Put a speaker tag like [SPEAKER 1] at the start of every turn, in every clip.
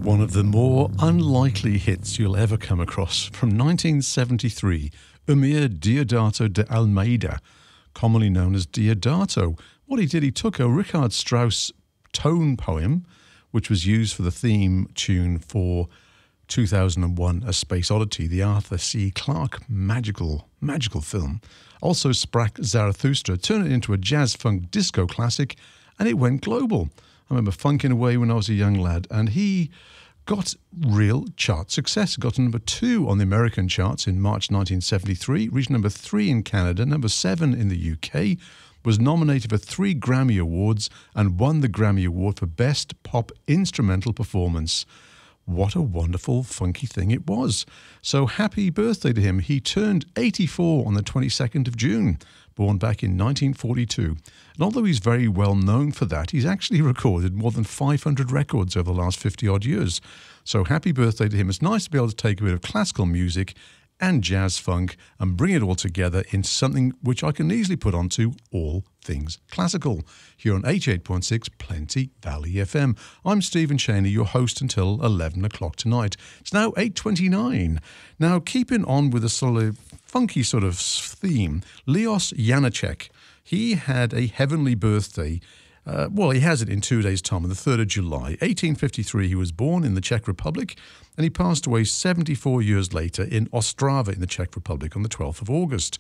[SPEAKER 1] One of the more unlikely hits you'll ever come across, from 1973, Eumir Deodato de Almeida, commonly known as Deodato. What he did, he took a Richard Strauss tone poem, which was used for the theme tune for 2001 A Space Oddity, the Arthur C. Clarke magical film. Also Sprach Zarathustra, turned it into a jazz-funk disco classic, and it went global. I remember funking away when I was a young lad, and he got real chart success. Got to number 2 on the American charts in March 1973, reached number 3 in Canada, number 7 in the UK, was nominated for 3 Grammy Awards and won the Grammy Award for Best Pop Instrumental Performance. What a wonderful, funky thing it was. So happy birthday to him. He turned 84 on the 22nd of June, born back in 1942. And although he's very well known for that, he's actually recorded more than 500 records over the last 50-odd years. So happy birthday to him. It's nice to be able to take a bit of classical music and jazz funk and bring it all together in something which I can easily put onto All Things Classical here on 88.6 Plenty Valley FM. I'm Stephen Cheney, your host until 11 o'clock tonight. It's now 8:29. Now, keeping on with a sort of funky sort of theme, Leos Janáček, he had a heavenly birthday. He has it in 2 days' time, on the 3rd of July. 1853, he was born in the Czech Republic, and he passed away 74 years later in Ostrava in the Czech Republic on the 12th of August,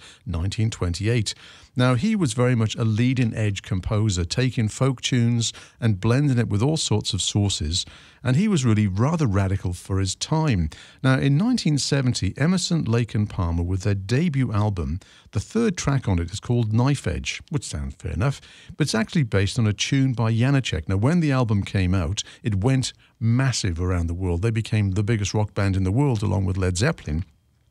[SPEAKER 1] 1928. Now, he was very much a leading-edge composer, taking folk tunes and blending it with all sorts of sources, and he was really rather radical for his time. Now, in 1970, Emerson, Lake and Palmer, with their debut album, the 3rd track on it is called Knife Edge, which sounds fair enough, but it's actually based on a tune by Janáček. Now, when the album came out, it went massive around the world. They became the biggest rock band in the world, along with Led Zeppelin.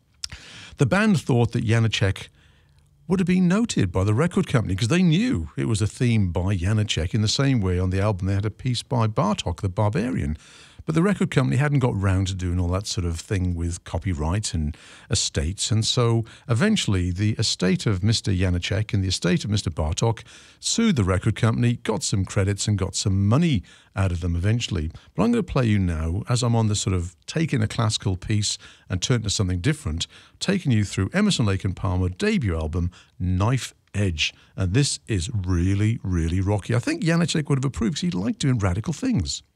[SPEAKER 1] The band thought that Janáček would have been noted by the record company because they knew it was a theme by Janáček. In the same way, on the album, they had a piece by Bartók, the Barbarian. But the record company hadn't got round to doing all that sort of thing with copyright and estates. And so eventually the estate of Mr. Janáček and the estate of Mr. Bartók sued the record company, got some credits and got some money out of them eventually. But I'm going to play you now, as I'm on this sort of taking a classical piece and turn it to something different, taking you through Emerson, Lake and Palmer debut album, Knife Edge. And this is really, really rocky. I think Janáček would have approved because he liked doing radical things.